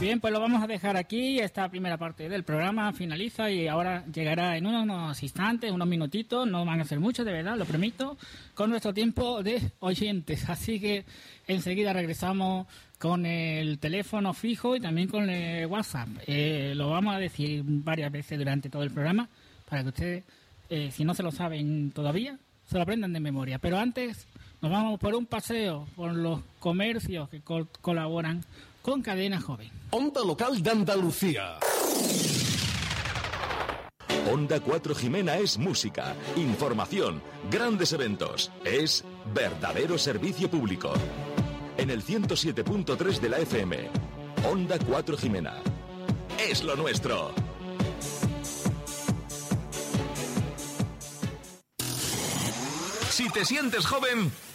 Bien, pues lo vamos a dejar aquí. Esta primera parte del programa finaliza y ahora llegará en unos instantes, unos minutitos, no van a ser muchos, de verdad, lo permito, con nuestro tiempo de oyentes. Así que enseguida regresamos con el teléfono fijo y también con el WhatsApp. Lo vamos a decir varias veces durante todo el programa para que ustedes, si no se lo saben todavía, se lo aprendan de memoria. Pero antes nos vamos por un paseo por los comercios que colaboran con Cadena Joven. Onda Local de Andalucía. Onda 4 Jimena es música, información, grandes eventos. Es verdadero servicio público. En el 107.3 de la FM. Onda 4 Jimena. Es lo nuestro. Si te sientes joven,